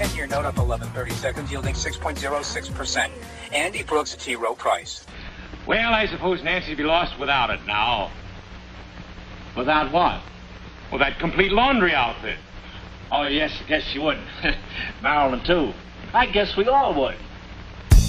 10-year note up 11.30 seconds, yielding 6.06%. Andy Brooks, T. Rowe Price. Well, I suppose Nancy'd be lost without it now. Without what? Well, that complete laundry outfit. Oh, yes, I guess she would. Marilyn, too. I guess we all would.